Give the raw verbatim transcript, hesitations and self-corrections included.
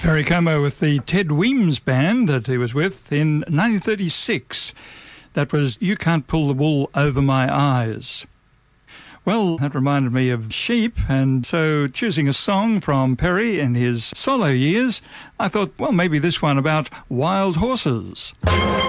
Perry Como with the Ted Weems band that he was with in nineteen thirty-six. That was You Can't Pull the Wool Over My Eyes. Well, that reminded me of sheep, and so choosing a song from Perry in his solo years, I thought, well, maybe this one about wild horses.